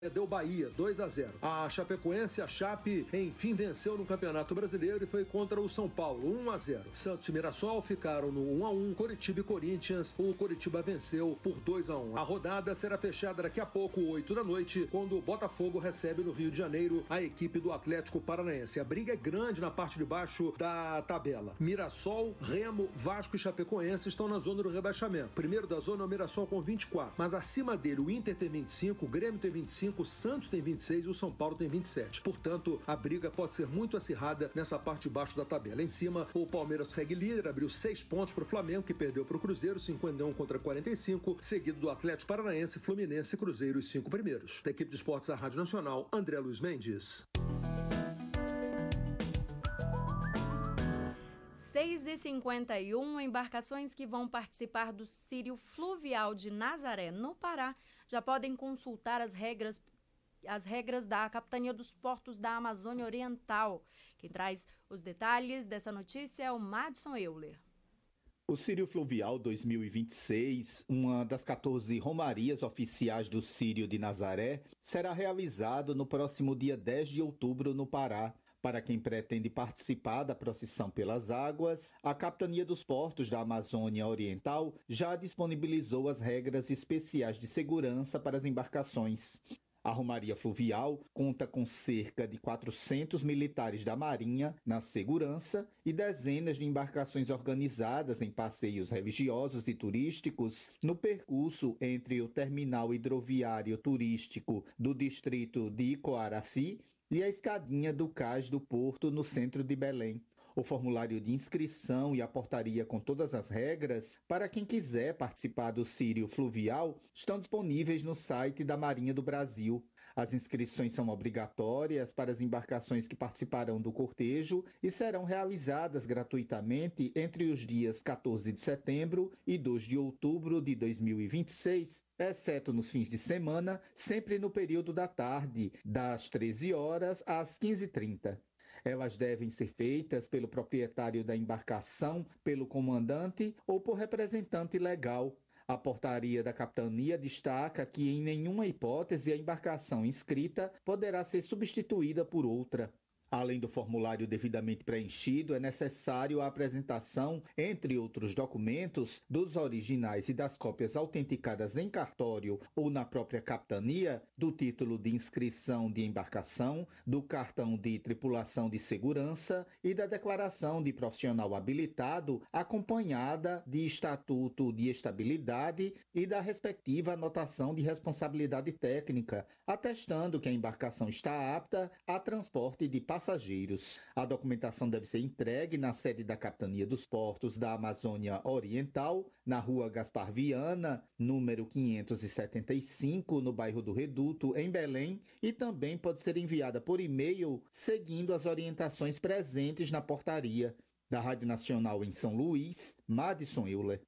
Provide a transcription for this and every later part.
Deu Bahia, 2-0. A Chapecoense, a Chape, enfim venceu no Campeonato Brasileiro e foi contra o São Paulo, 1-0. Santos e Mirassol ficaram no 1-1. Coritiba e Corinthians, o Coritiba venceu por 2-1. A rodada será fechada daqui a pouco, 8 da noite, quando o Botafogo recebe no Rio de Janeiro a equipe do Atlético Paranaense. A briga é grande na parte de baixo da tabela. Mirassol, Remo, Vasco e Chapecoense estão na zona do rebaixamento. Primeiro da zona é o Mirassol com 24, mas acima dele o Inter tem 25, o Grêmio tem 25, o Santos tem 26 e o São Paulo tem 27. Portanto, a briga pode ser muito acirrada nessa parte de baixo da tabela. Em cima, o Palmeiras segue líder, abriu 6 pontos para o Flamengo, que perdeu para o Cruzeiro, 51 contra 45, seguido do Atlético Paranaense, Fluminense e Cruzeiro, os 5 primeiros. Da equipe de esportes da Rádio Nacional, André Luiz Mendes. 6h51, embarcações que vão participar do Círio Fluvial de Nazaré, no Pará, já podem consultar as regras da Capitania dos Portos da Amazônia Oriental. Quem traz os detalhes dessa notícia é o Madison Euler. O Círio Fluvial 2026, uma das 14 romarias oficiais do Círio de Nazaré, será realizado no próximo dia 10 de outubro no Pará. Para quem pretende participar da procissão pelas águas, a Capitania dos Portos da Amazônia Oriental já disponibilizou as regras especiais de segurança para as embarcações. A Romaria Fluvial conta com cerca de 400 militares da Marinha na segurança e dezenas de embarcações organizadas em passeios religiosos e turísticos no percurso entre o terminal hidroviário turístico do distrito de Icoaraci e a escadinha do cais do Porto, no centro de Belém. O formulário de inscrição e a portaria com todas as regras para quem quiser participar do Círio Fluvial estão disponíveis no site da Marinha do Brasil. As inscrições são obrigatórias para as embarcações que participarão do cortejo e serão realizadas gratuitamente entre os dias 14 de setembro e 2 de outubro de 2026, exceto nos fins de semana, sempre no período da tarde, das 13 horas às 15h30. Elas devem ser feitas pelo proprietário da embarcação, pelo comandante ou por representante legal. A portaria da capitania destaca que em nenhuma hipótese a embarcação inscrita poderá ser substituída por outra. Além do formulário devidamente preenchido, é necessário a apresentação, entre outros documentos, dos originais e das cópias autenticadas em cartório ou na própria capitania, do título de inscrição de embarcação, do cartão de tripulação de segurança e da declaração de profissional habilitado, acompanhada de estatuto de estabilidade e da respectiva anotação de responsabilidade técnica, atestando que a embarcação está apta a transporte de passageiros. A documentação deve ser entregue na sede da Capitania dos Portos da Amazônia Oriental, na Rua Gaspar Viana, número 575, no bairro do Reduto, em Belém, e também pode ser enviada por e-mail, seguindo as orientações presentes na portaria. Da Rádio Nacional em São Luís, Madison Euler.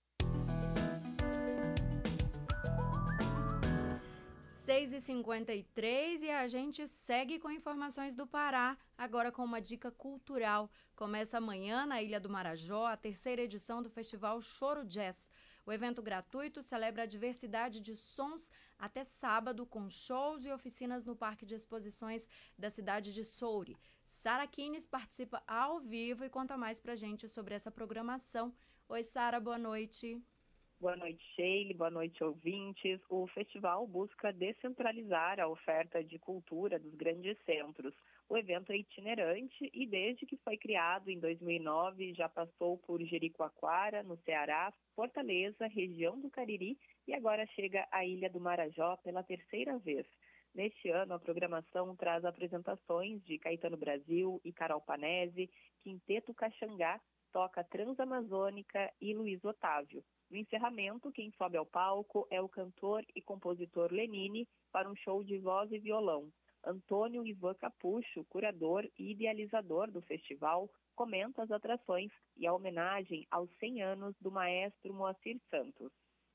6h53 e a gente segue com informações do Pará, agora com uma dica cultural. Começa amanhã na Ilha do Marajó a 3ª edição do Festival Choro Jazz. O evento gratuito celebra a diversidade de sons até sábado, com shows e oficinas no Parque de Exposições da cidade de Soure. Sara Kines participa ao vivo e conta mais pra gente sobre essa programação. Oi, Sara, boa noite. Boa noite, Sheila. Boa noite, ouvintes. O festival busca descentralizar a oferta de cultura dos grandes centros. O evento é itinerante e, desde que foi criado em 2009, já passou por Jericoacoara, no Ceará, Fortaleza, região do Cariri e agora chega à Ilha do Marajó pela 3ª vez. Neste ano, a programação traz apresentações de Caetano Brasil e Carol Panese, Quinteto Caxangá, Toca Transamazônica e Luiz Otávio. No encerramento, quem sobe ao palco é o cantor e compositor Lenine para um show de voz e violão. Antônio Ivan Capucho, curador e idealizador do festival, comenta as atrações e a homenagem aos 100 anos do maestro Moacir Santos.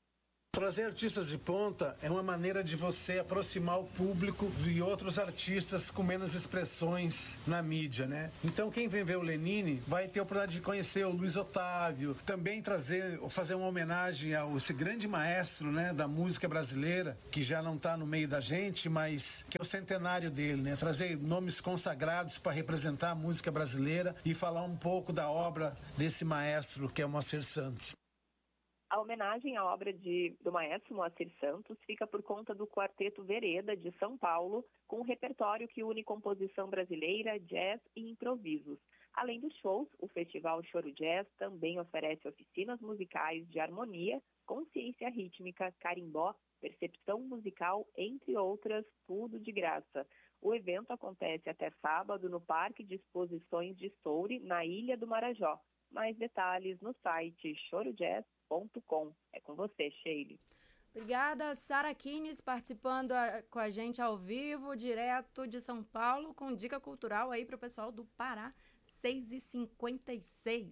Trazer artistas de ponta é uma maneira de você aproximar o público de outros artistas com menos expressões na mídia, né? Então quem vem ver o Lenine vai ter a oportunidade de conhecer o Luiz Otávio, também fazer uma homenagem a esse grande maestro, né, da música brasileira, que já não está no meio da gente, mas que é o centenário dele, né? Trazer nomes consagrados para representar a música brasileira e falar um pouco da obra desse maestro que é o Moacir Santos. A homenagem à obra do maestro Moacir Santos fica por conta do Quarteto Vereda, de São Paulo, com um repertório que une composição brasileira, jazz e improvisos. Além dos shows, o Festival Choro Jazz também oferece oficinas musicais de harmonia, consciência rítmica, carimbó, percepção musical, entre outras, tudo de graça. O evento acontece até sábado no Parque de Exposições de Soure, na Ilha do Marajó. Mais detalhes no site chorojazz.com. É com você, Sheila. Obrigada, Sara Kines, participando com a gente ao vivo, direto de São Paulo, com dica cultural aí para o pessoal do Pará, 6h56.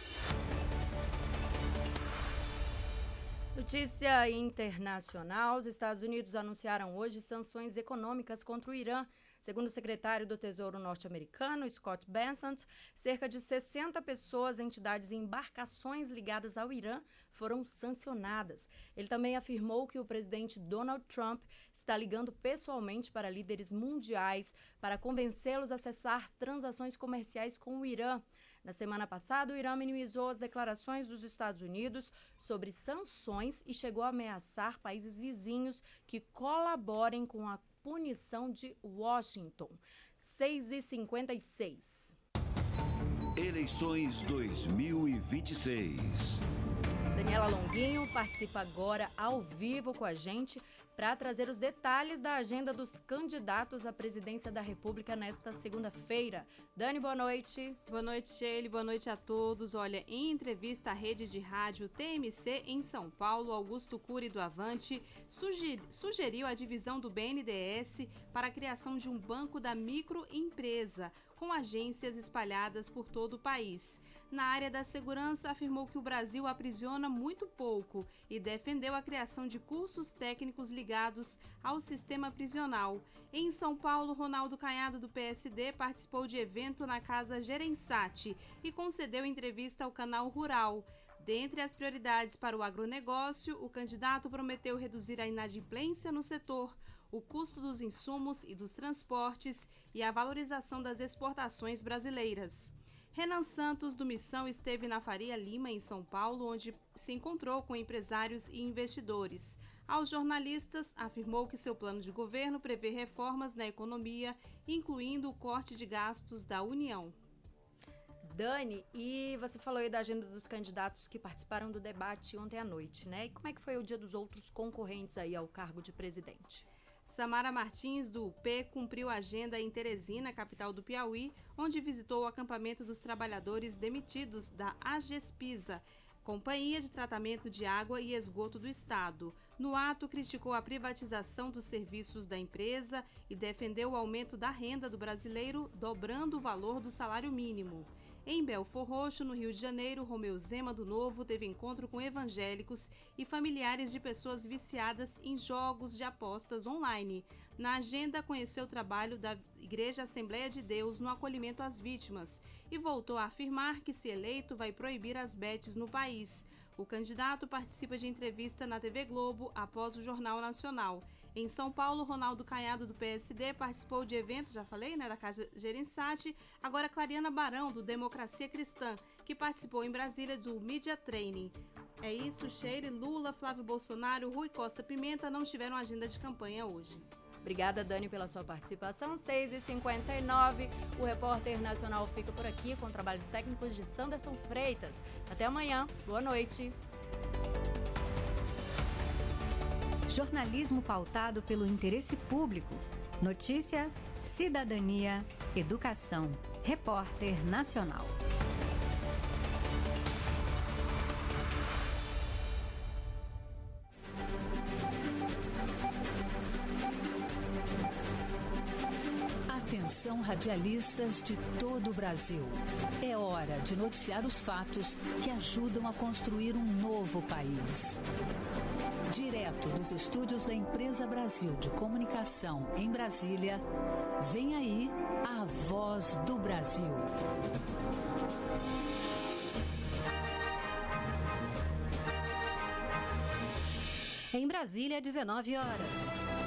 Notícia internacional: os Estados Unidos anunciaram hoje sanções econômicas contra o Irã. Segundo o secretário do Tesouro norte-americano, Scott Bessent, cerca de 60 pessoas, entidades e embarcações ligadas ao Irã foram sancionadas. Ele também afirmou que o presidente Donald Trump está ligando pessoalmente para líderes mundiais para convencê-los a cessar transações comerciais com o Irã. Na semana passada, o Irã minimizou as declarações dos Estados Unidos sobre sanções e chegou a ameaçar países vizinhos que colaborem com a punição de Washington. 6h56. Eleições 2026. Daniela Longuinho participa agora ao vivo com a gente para trazer os detalhes da agenda dos candidatos à presidência da República nesta segunda-feira. Dani, boa noite. Boa noite, Sheila. Boa noite a todos. Olha, em entrevista à rede de rádio TMC em São Paulo, Augusto Cury do Avante sugeriu a divisão do BNDES para a criação de um banco da microempresa, com agências espalhadas por todo o país. Na área da segurança, afirmou que o Brasil aprisiona muito pouco e defendeu a criação de cursos técnicos ligados ao sistema prisional. Em São Paulo, Ronaldo Caiado, do PSD, participou de evento na Casa Gereissati e concedeu entrevista ao Canal Rural. Dentre as prioridades para o agronegócio, o candidato prometeu reduzir a inadimplência no setor, o custo dos insumos e dos transportes e a valorização das exportações brasileiras. Renan Santos, do Missão, esteve na Faria Lima, em São Paulo, onde se encontrou com empresários e investidores. Aos jornalistas, afirmou que seu plano de governo prevê reformas na economia, incluindo o corte de gastos da União. Dani, e você falou aí da agenda dos candidatos que participaram do debate ontem à noite, né? E como é que foi o dia dos outros concorrentes aí ao cargo de presidente? Samara Martins, do UP, cumpriu a agenda em Teresina, capital do Piauí, onde visitou o acampamento dos trabalhadores demitidos da Agespisa, Companhia de Tratamento de Água e Esgoto do Estado. No ato, criticou a privatização dos serviços da empresa e defendeu o aumento da renda do brasileiro, dobrando o valor do salário mínimo. Em Belfor Roxo, no Rio de Janeiro, Romeu Zema do Novo teve encontro com evangélicos e familiares de pessoas viciadas em jogos de apostas online. Na agenda, conheceu o trabalho da Igreja Assembleia de Deus no acolhimento às vítimas e voltou a afirmar que, se eleito, vai proibir as bets no país. O candidato participa de entrevista na TV Globo após o Jornal Nacional. Em São Paulo, Ronaldo Caiado, do PSD, participou de evento, já falei, né, da Casa Gereissati. Agora, Clariana Barão, do Democracia Cristã, que participou em Brasília do Media Training. É isso, Sheila. Lula, Flávio Bolsonaro, Rui Costa Pimenta não tiveram agenda de campanha hoje. Obrigada, Dani, pela sua participação. 6h59, o Repórter Nacional fica por aqui com trabalhos técnicos de Sanderson Freitas. Até amanhã. Boa noite. Jornalismo pautado pelo interesse público. Notícia, cidadania, educação. Repórter Nacional. Atenção, radialistas de todo o Brasil. É hora de noticiar os fatos que ajudam a construir um novo país. Direto dos estúdios da Empresa Brasil de Comunicação em Brasília, vem aí a Voz do Brasil. Em Brasília, 19 horas.